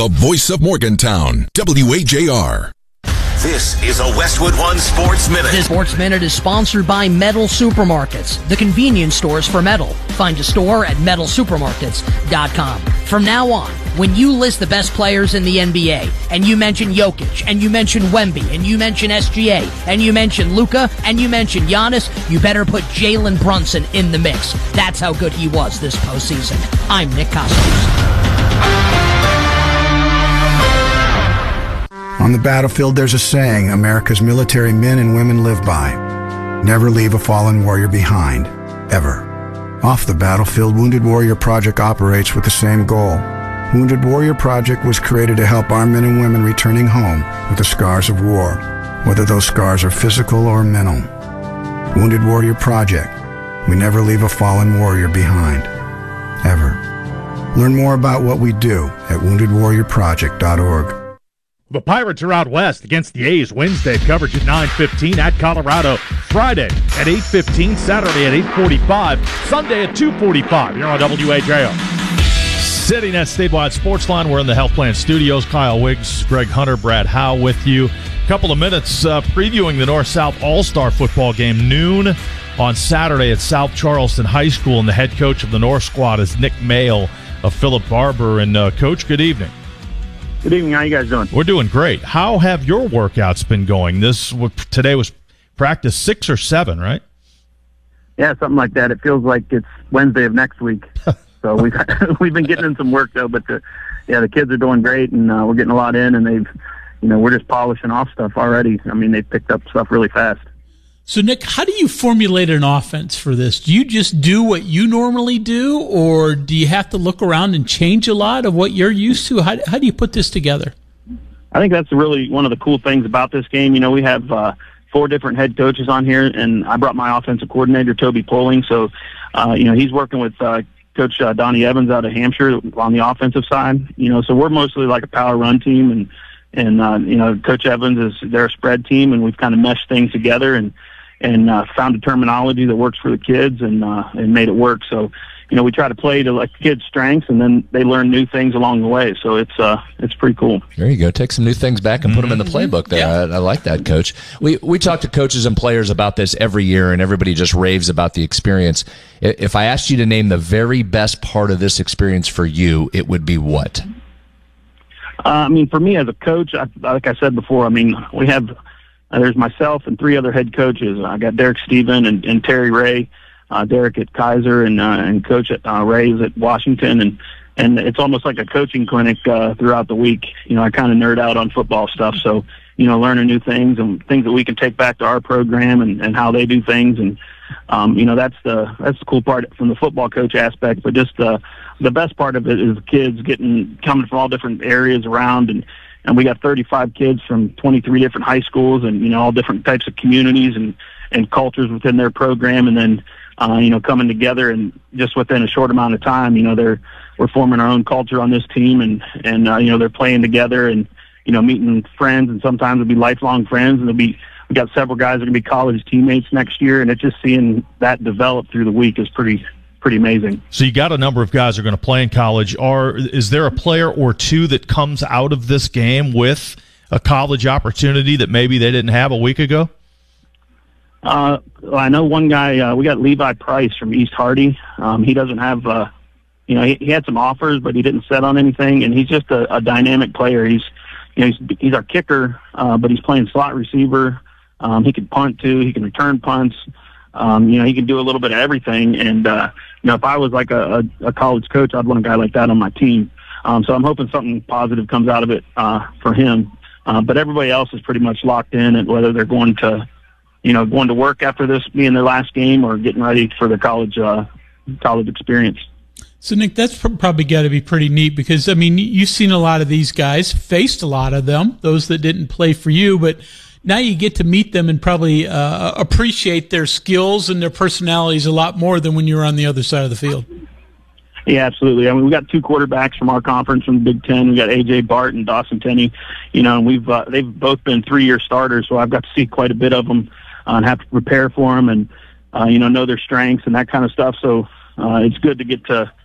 the voice of Morgantown, WAJR. This is a Westwood One Sports Minute. This Sports Minute is sponsored by Metal Supermarkets, the convenience stores for metal. Find a store at metalsupermarkets.com. From now on, when you list the best players in the NBA, and you mention Jokic, and you mention Wemby, and you mention SGA, and you mention Luka, and you mention Giannis, you better put Jalen Brunson in the mix. That's how good he was this postseason. I'm Nick Kostos. On the battlefield, there's a saying America's military men and women live by. Never leave a fallen warrior behind, ever. Off the battlefield, Wounded Warrior Project operates with the same goal. Wounded Warrior Project was created to help our men and women returning home with the scars of war, whether those scars are physical or mental. Wounded Warrior Project. We never leave a fallen warrior behind, ever. Learn more about what we do at woundedwarriorproject.org. The Pirates are out west against the A's Wednesday. Coverage at 9:15 at Colorado. Friday at 8:15. Saturday at 8:45. Sunday at 2:45. Here on WAJR. Sitting at Statewide Sports Line, we're in the Health Plan Studios. Kyle Wiggs, Greg Hunter, Brad Howe with you. Couple of minutes previewing the North-South All-Star football game. Noon on Saturday at South Charleston High School. And the head coach of the North squad is Nick Mayle of Philip Barber. And Coach, good evening. Good evening. How you guys doing? We're doing great. How have your workouts been going? Today was practice 6 or 7, right? Yeah, something like that. It feels like it's Wednesday of next week. So we've been getting in some work though. But the kids are doing great, and we're getting a lot in, and we're just polishing off stuff already. I mean, they've picked up stuff really fast. So, Nick, how do you formulate an offense for this? Do you just do what you normally do, or do you have to look around and change a lot of what you're used to? How do you put this together? I think that's really one of the cool things about this game. We have 4 different head coaches on here, and I brought my offensive coordinator, Toby Poling. So, he's working with Coach Donnie Evans out of Hampshire on the offensive side. So we're mostly like a power run team, and Coach Evans is their spread team, and we've kind of meshed things together and found a terminology that works for the kids and made it work. So, we try to play to like kids' strengths, and then they learn new things along the way. So it's pretty cool. There you go. Take some new things back and put them in the playbook there. Yeah. I like that, Coach. We talk to coaches and players about this every year, and everybody just raves about the experience. If I asked you to name the very best part of this experience for you, it would be what? For me as a coach, like I said before, we have there's myself and 3 other head coaches. I got Derek Stephen and Terry Ray, Derek at Kaiser and Coach at Ray's at Washington, and it's almost like a coaching clinic throughout the week. I kind of nerd out on football stuff, so learning new things and things that we can take back to our program and how they do things, and that's the cool part from the football coach aspect. But just the best part of it is the kids coming from all different areas around, and we got 35 kids from 23 different high schools and, all different types of communities and cultures within their program. And then, coming together and just within a short amount of time, we're forming our own culture on this team and they're playing together and, meeting friends, and sometimes it'll be lifelong friends, and we got several guys that are going to be college teammates next year. And it's just seeing that develop through the week is pretty amazing. So you got a number of guys who are going to play in college. Is there a player or two that comes out of this game with a college opportunity that maybe they didn't have a week ago? I know one guy. We got Levi Price from East Hardy. He doesn't have, he had some offers, but he didn't set on anything. And he's just a dynamic player. He's our kicker, but he's playing slot receiver. He can punt too. He can return punts. He can do a little bit of everything. And, if I was like a college coach, I'd want a guy like that on my team. So I'm hoping something positive comes out of it for him. But everybody else is pretty much locked in at whether they're going to work after this being their last game or getting ready for the college experience. So, Nick, that's probably got to be pretty neat because, you've seen a lot of these guys, faced a lot of them, those that didn't play for you, but now you get to meet them and probably appreciate their skills and their personalities a lot more than when you were on the other side of the field. Yeah, absolutely. We got 2 quarterbacks from our conference from the Big Ten. We got A.J. Bart and Dawson Tenney. And they've both been 3-year starters, so I've got to see quite a bit of them and have to prepare for them and know their strengths and that kind of stuff. So it's good to get to